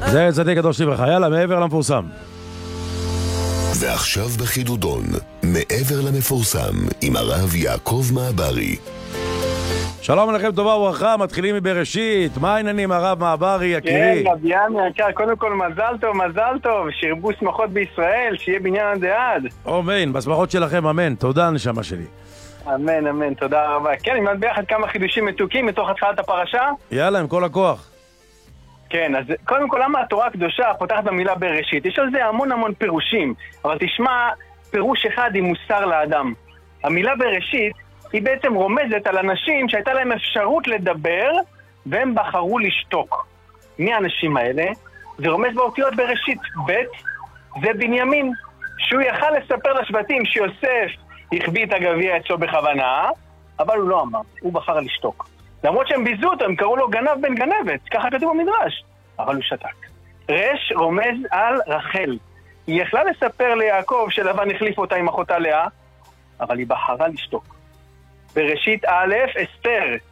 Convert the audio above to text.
זה צדיק קדוש לברכה. יאללה, מעבר למפורסם. ועכשיו בחידודון, מעבר למפורסם, עם הרב יעקב מעברי. שלום עליכם, טובה וברכה, מתחילים מבראשית. מה העניינים הרב מעברי, יקירי? כן, רביען יקר, קודם כל מזל טוב, שירבו שמחות בישראל, שיהיה בניין עד עד. אמן, בשמחות שלכם, אמן. תודה, נשמה שלי. אמן, תודה רבה. כן, נלמד ביחד כמה חידושים מתוקים מתוך התחלת הפרשה. יאללה, עם כל הכוח. כן, אז קודם כל, למה התורה הקדושה פותחת במילה בראשית? יש על זה המון פירושים, אבל תשמע פירוש אחד עם מוסר לאדם. המילה בראשית היא בעצם רומזת על אנשים שהייתה להם אפשרות לדבר והם בחרו לשתוק. מי האנשים האלה? זה רומז באותיות בראשית. ב' זה בנימין, שהוא יכל לספר לשבטים שיוסף החביא את הגביע אצלו בכוונה, אבל הוא לא אמר, הוא בחר לשתוק. למרות שהם ביזו אותו, הם קראו לו גנב בן גנבת, ככה כתוב במדרש, אבל הוא שתק. רש רומז על רחל. היא יכלה לספר ליעקב שלבן החליף אותה עם אחותה לאה, אבל היא בחרה לשתוק. בראשית א', אסתר,